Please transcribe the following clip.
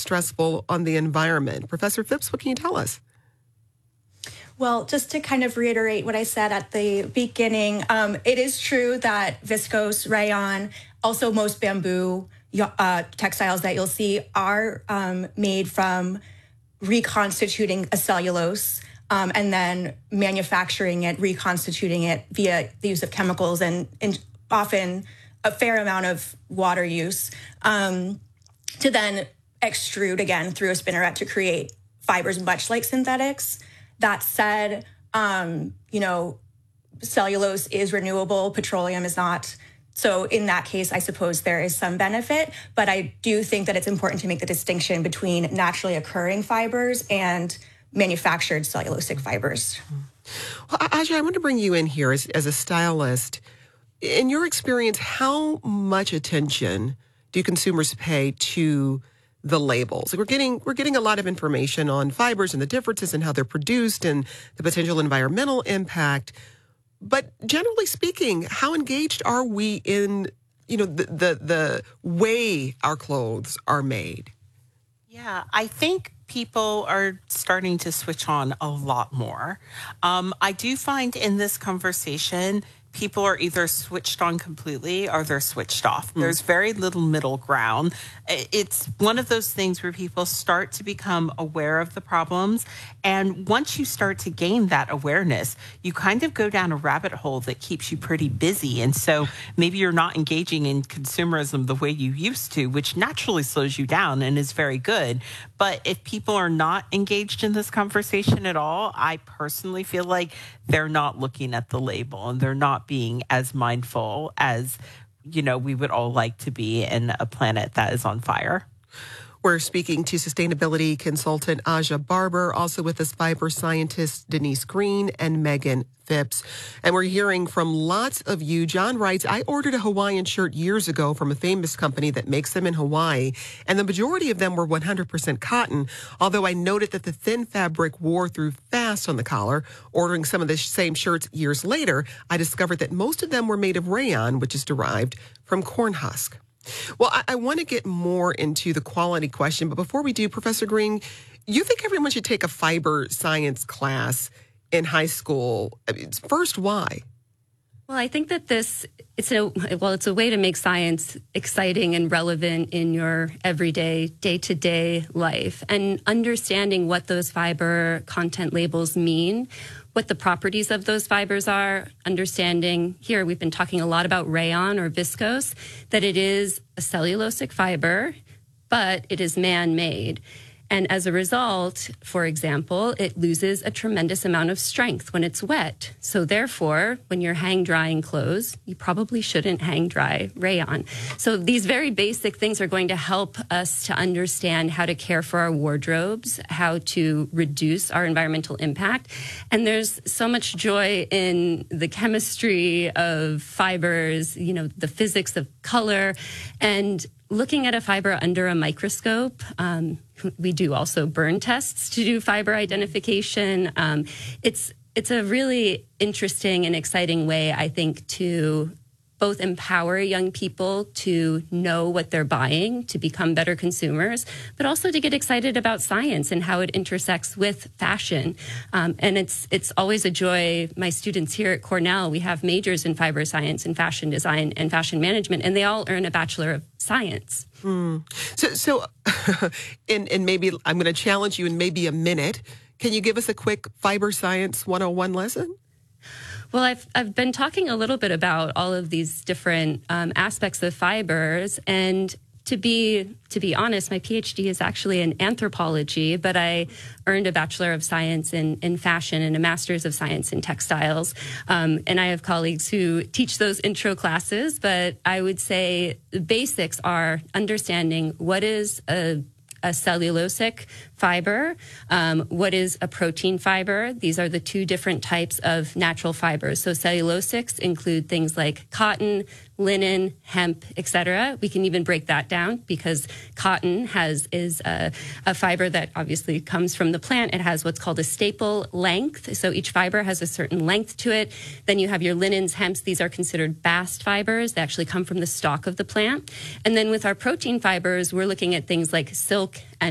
stressful on the environment. Professor Phipps, what can you tell us? Well, just to kind of reiterate what I said at the beginning, it is true that viscose, rayon, also most bamboo textiles that you'll see are made from reconstituting a cellulose and then manufacturing it, reconstituting it via the use of chemicals and often a fair amount of water use to then extrude again through a spinneret to create fibers much like synthetics. That said, cellulose is renewable, petroleum is not. So in that case, I suppose there is some benefit, but I do think that it's important to make the distinction between naturally occurring fibers and manufactured cellulosic fibers. Well, Aja, I want to bring you in here as a stylist. In your experience, how much attention do consumers pay to the labels? We're getting a lot of information on fibers and the differences and how they're produced and the potential environmental impact. But generally speaking, how engaged are we in, the way our clothes are made? Yeah, I think people are starting to switch on a lot more. I do find in this conversation, people are either switched on completely or they're switched off. There's very little middle ground. It's one of those things where people start to become aware of the problems. And once you start to gain that awareness, you kind of go down a rabbit hole that keeps you pretty busy. And so maybe you're not engaging in consumerism the way you used to, which naturally slows you down and is very good. But if people are not engaged in this conversation at all, I personally feel like they're not looking at the label and they're not being as mindful as, we would all like to be in a planet that is on fire. We're speaking to sustainability consultant Aja Barber, also with us fiber scientists Denise Green and Megan Phipps. And we're hearing from lots of you. John writes, I ordered a Hawaiian shirt years ago from a famous company that makes them in Hawaii, and the majority of them were 100% cotton, although I noted that the thin fabric wore through fast on the collar. Ordering some of the same shirts years later, I discovered that most of them were made of rayon, which is derived from corn husk. Well, I want to get more into the quality question, but before we do, Professor Green, you think everyone should take a fiber science class in high school? First, why? Well, I think that it's a way to make science exciting and relevant in your everyday, day-to-day life, and understanding what those fiber content labels mean, what the properties of those fibers are, understanding, here we've been talking a lot about rayon or viscose, that it is a cellulosic fiber, but it is man-made. And as a result, for example, it loses a tremendous amount of strength when it's wet. So therefore, when you're hang drying clothes, you probably shouldn't hang dry rayon. So these very basic things are going to help us to understand how to care for our wardrobes, how to reduce our environmental impact. And there's so much joy in the chemistry of fibers, the physics of color, and looking at a fiber under a microscope. We do also burn tests to do fiber identification. It's a really interesting and exciting way, I think, to both empower young people to know what they're buying, to become better consumers, but also to get excited about science and how it intersects with fashion. And it's always a joy. My students here at Cornell, we have majors in fiber science and fashion design and fashion management, and they all earn a Bachelor of Science. So, and maybe I'm going to challenge you in maybe a minute. Can you give us a quick Fiber Science 101 lesson? Well, I've been talking a little bit about all of these different aspects of fibers, and to be honest, my PhD is actually in anthropology, but I earned a Bachelor of Science in fashion and a Master's of Science in textiles. And I have colleagues who teach those intro classes, but I would say the basics are understanding what is a cellulosic fiber, what is a protein fiber. These are the two different types of natural fibers. So cellulosics include things like cotton, linen, hemp, etc. We can even break that down because cotton is a fiber that obviously comes from the plant. It has what's called a staple length. So each fiber has a certain length to it. Then you have your linens, hemps. These are considered bast fibers. They actually come from the stalk of the plant. And then with our protein fibers, we're looking at things like silk and